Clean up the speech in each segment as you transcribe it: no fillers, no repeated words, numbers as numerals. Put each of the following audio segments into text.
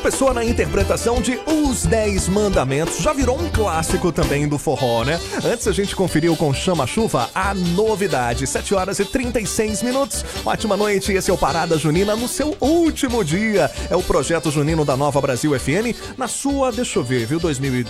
Pessoa na interpretação de Os 10 Mandamentos. Já virou um clássico também do forró, né? Antes a gente conferiu com Chama-Chuva a novidade. 7 horas e 36 minutos. Ótima noite, esse é o Parada Junina no seu último dia. É o projeto junino da Nova Brasil FM. Na sua, deixa eu ver, viu?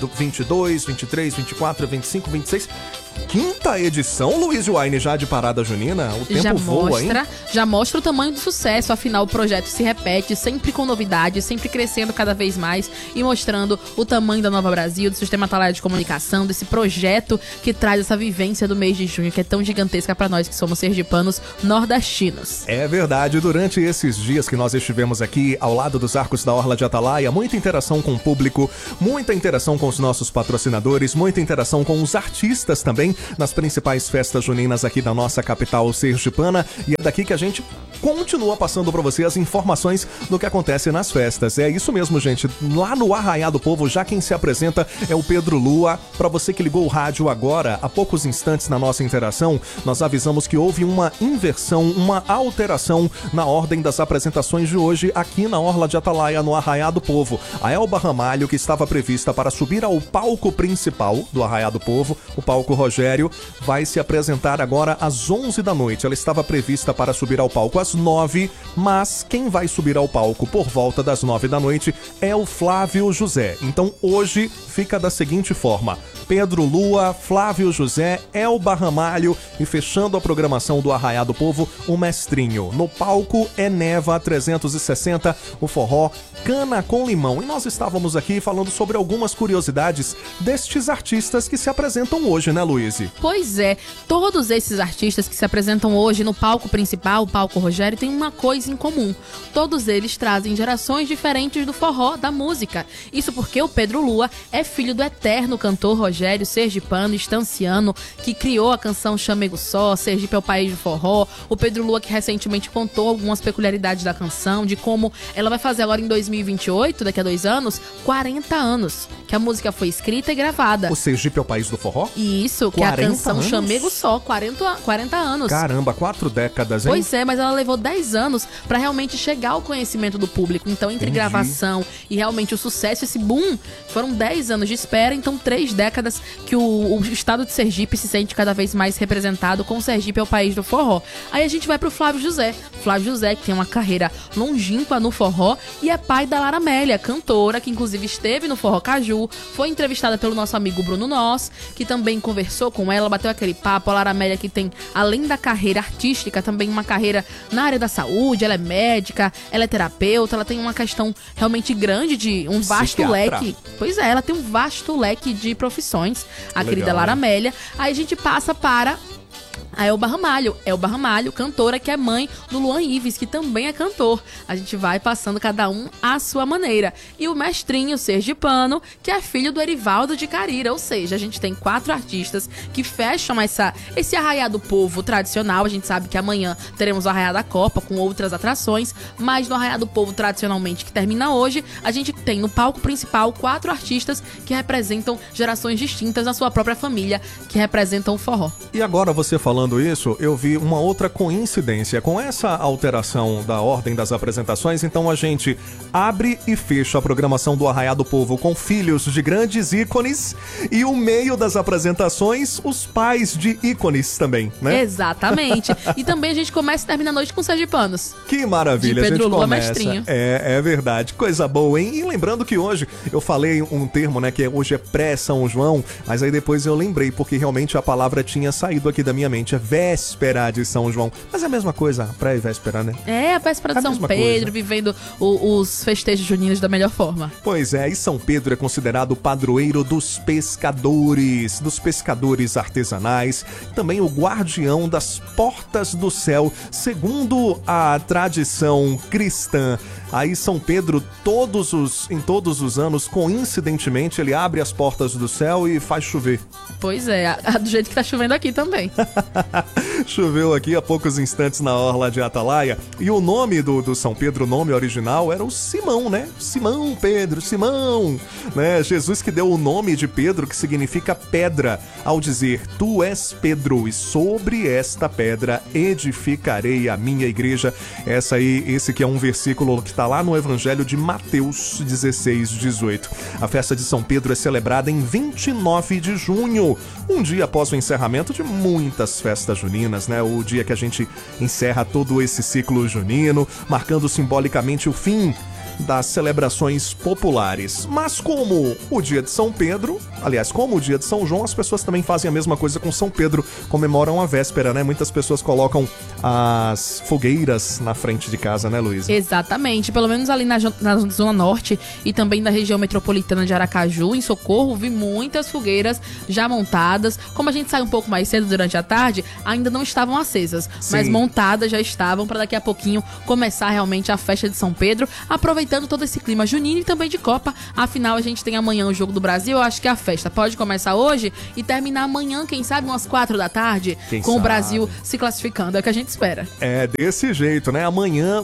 2022, 23, 24, 25, 26... Quinta edição, Luiz Wine, já de Parada Junina. O tempo já voa, hein? Já mostra o tamanho do sucesso. Afinal, o projeto se repete, sempre com novidades, sempre crescendo cada vez mais e mostrando o tamanho da Nova Brasil, do Sistema Atalaia de Comunicação, desse projeto que traz essa vivência do mês de junho, que é tão gigantesca para nós que somos sergipanos nordestinos. É verdade, durante esses dias que nós estivemos aqui ao lado dos arcos da Orla de Atalaia, muita interação com o público, muita interação com os nossos patrocinadores, muita interação com os artistas também, nas principais festas juninas aqui da nossa capital sergipana, e é daqui que a gente continua passando para você as informações do que acontece nas festas. É isso mesmo, gente. Lá no Arraiá do Povo, já quem se apresenta é o Pedro Lua. Para você que ligou o rádio agora, há poucos instantes na nossa interação, nós avisamos que houve uma inversão, uma alteração na ordem das apresentações de hoje aqui na Orla de Atalaia, no Arraiá do Povo. A Elba Ramalho, que estava prevista para subir ao palco principal do Arraiá do Povo, o palco Rogério, vai se apresentar agora às 11 da noite. Ela estava prevista para subir ao palco às 9, mas quem vai subir ao palco por volta das 9 da noite é o Flávio José. Então hoje fica da seguinte forma: Pedro Lua, Flávio José, Elba Ramalho e fechando a programação do Arraiá do Povo, o Mestrinho. No palco é Neva 360, o forró Cana com Limão. E nós estávamos aqui falando sobre algumas curiosidades destes artistas que se apresentam hoje, né, Luiz? Pois é, todos esses artistas que se apresentam hoje no palco principal, o palco Rogério, têm uma coisa em comum. Todos eles trazem gerações diferentes do forró, da música. Isso porque o Pedro Lua é filho do eterno cantor Rogério sergipano, estanciano, que criou a canção Chamego Só, Sergipe é o país do forró. O Pedro Lua que recentemente contou algumas peculiaridades da canção, de como ela vai fazer agora em 2028, daqui a 2 anos, 40 anos, que a música foi escrita e gravada. O Sergipe é o país do forró? Isso, que é a canção anos? Chamego Só, 40 anos. Caramba, 4 décadas, hein? Pois é, mas ela levou 10 anos pra realmente chegar ao conhecimento do público. Então, entre gravação e realmente o sucesso, esse boom, foram 10 anos de espera. Então, 3 décadas que o estado de Sergipe se sente cada vez mais representado com o Sergipe é o país do forró. Aí a gente vai pro Flávio José. Flávio José, que tem uma carreira longínqua no forró e é pai da Lara Amélia, cantora, que inclusive esteve no Forró Caju, foi entrevistada pelo nosso amigo Bruno Noss, que também conversou com ela, bateu aquele papo. A Lara Amélia, que tem, além da carreira artística, também uma carreira na área da saúde, ela é médica, ela é terapeuta, ela tem uma questão realmente grande de um vasto leque. Pois é, ela tem um vasto leque de profissões, a querida Lara Amélia. Aí a gente passa para a Elba Ramalho. Elba Ramalho, cantora, que é mãe do Luan Ives, que também é cantor. A gente vai passando cada um à sua maneira. E o Mestrinho sergipano, que é filho do Erivaldo de Carira. Ou seja, a gente tem 4 artistas que fecham esse Arraiá do Povo tradicional. A gente sabe que amanhã teremos o Arraiá da Copa com outras atrações, mas no Arraiá do Povo tradicionalmente, que termina hoje, a gente tem no palco principal 4 artistas que representam gerações distintas na sua própria família, que representam o forró. E agora você falando isso, eu vi uma outra coincidência. Com essa alteração da ordem das apresentações, então a gente abre e fecha a programação do Arraiá do Povo com filhos de grandes ícones e o meio das apresentações, os pais de ícones também, né? Exatamente. E também a gente começa e termina a noite com sergipanos. Que maravilha, de Pedro a gente Lua, começa. Mestrinho. É verdade, coisa boa, hein? E lembrando que hoje eu falei um termo, né, que hoje é pré-São João, mas aí depois eu lembrei, porque realmente a palavra tinha saído aqui da minha mente. É véspera de São João. Mas é a mesma coisa, pré e véspera, né? É, a véspera de São Pedro, vivendo os festejos juninos da melhor forma. Pois é, e São Pedro é considerado o padroeiro dos pescadores artesanais, também o guardião das portas do céu, segundo a tradição cristã. Aí São Pedro, em todos os anos, coincidentemente, ele abre as portas do céu e faz chover. Pois é, do jeito que tá chovendo aqui também. Choveu aqui há poucos instantes na orla de Atalaia. E o nome do São Pedro, o nome original, era o Simão, né? Simão, Pedro, Simão. Né? Jesus que deu o nome de Pedro, que significa pedra, ao dizer: tu és Pedro, e sobre esta pedra edificarei a minha igreja. Esse que é um versículo que está lá no Evangelho de Mateus 16, 18. A festa de São Pedro é celebrada em 29 de junho, um dia após o encerramento de muitas festas juninas, né? O dia que a gente encerra todo esse ciclo junino, marcando simbolicamente o fim das celebrações populares. Mas como o dia de São Pedro, aliás, como o dia de São João, as pessoas também fazem a mesma coisa com São Pedro, comemoram a véspera, né? Muitas pessoas colocam as fogueiras na frente de casa, né, Luísa? Exatamente, pelo menos ali na Zona Norte e também na região metropolitana de Aracaju, em Socorro, vi muitas fogueiras já montadas. Como a gente sai um pouco mais cedo durante a tarde, ainda não estavam acesas, mas montadas já estavam, para daqui a pouquinho começar realmente a festa de São Pedro, aproveitando todo esse clima junino e também de Copa. Afinal, a gente tem amanhã o Jogo do Brasil. Eu acho que a festa pode começar hoje e terminar amanhã, quem sabe, umas 4 da tarde, com o Brasil se classificando. É o que a gente espera. É desse jeito, né? Amanhã,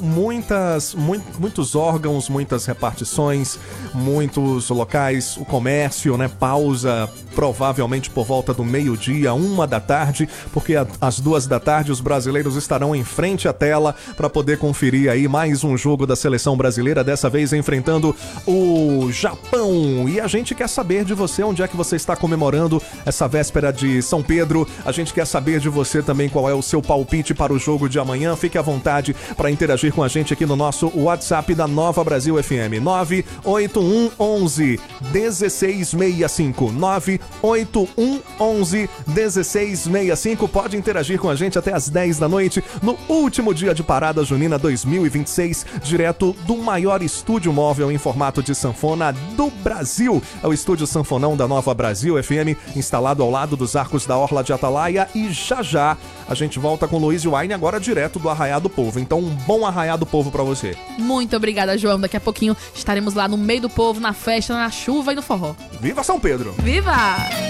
muitos órgãos, muitas repartições, muitos locais, o comércio, né? Pausa, provavelmente por volta do meio-dia, 1 da tarde, porque às 2 da tarde os brasileiros estarão em frente à tela para poder conferir aí mais um jogo da seleção brasileira, dessa vez enfrentando o Japão. E a gente quer saber de você onde é que você está comemorando essa véspera de São Pedro. A gente quer saber de você também qual é o seu palpite para o jogo de amanhã. Fique à vontade para interagir com a gente aqui no nosso WhatsApp da Nova Brasil FM, 98111 1665, 98111 1665. Pode interagir com a gente até às 10 da noite, no último dia de parada junina 2026, direto do maior estúdio móvel em formato de sanfona do Brasil. É o Estúdio Sanfonão da Nova Brasil FM, instalado ao lado dos Arcos da Orla de Atalaia. E já a gente volta com Luiz Wine, agora direto do Arraiá do Povo. Então, um bom Arraiá do Povo pra você. Muito obrigada, João. Daqui a pouquinho estaremos lá no meio do povo, na festa, na chuva e no forró. Viva São Pedro! Viva!